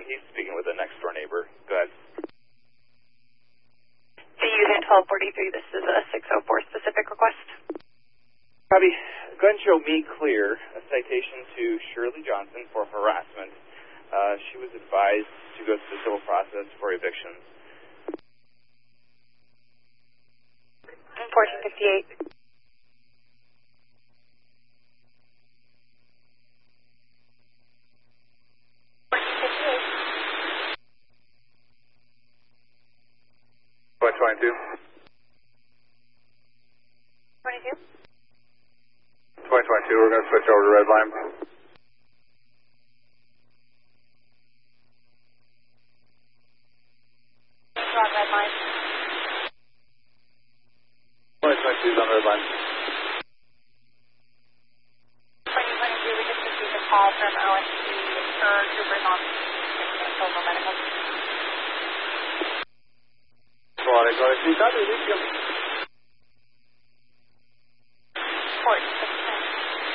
he's speaking with the next door neighbor. Go ahead. The unit 1243, this is a 604 specific request. Copy. Go ahead and show me clear a citation to Shirley Johnson for harassment. She was advised to go through the civil process for evictions. 1458. What, 22? 22? 2022, we're going to switch over to red line. On red line. 2022 is on red line. 2022, we just received a call from OSP for troopers on Silver Medical. Go ahead, go ahead.